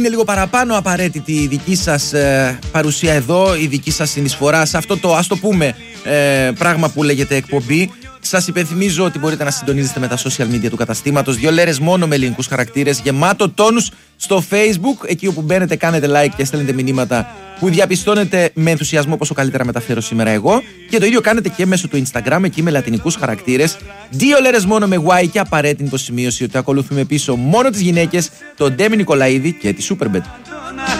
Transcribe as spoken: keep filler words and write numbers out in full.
Είναι λίγο παραπάνω απαραίτητη η δική σας ε, παρουσία εδώ, η δική σας συνεισφορά σε αυτό το, ας το πούμε, ε, πράγμα που λέγεται εκπομπή. Σας υπενθυμίζω ότι μπορείτε να συντονίζεστε με τα social media του καταστήματος. Δύο λέρες μόνο με ελληνικούς χαρακτήρες, γεμάτο τόνους στο Facebook. Εκεί όπου μπαίνετε, κάνετε like και στέλνετε μηνύματα που διαπιστώνετε με ενθουσιασμό πόσο καλύτερα μεταφέρω σήμερα εγώ. Και το ίδιο κάνετε και μέσω του Instagram, εκεί με λατινικούς χαρακτήρες. Δύο λέρες μόνο με Y και απαραίτητη υποσημείωση ότι ακολουθούμε πίσω μόνο τις γυναίκες, τον Ντέμι Νικολαίδη και τη Superbet.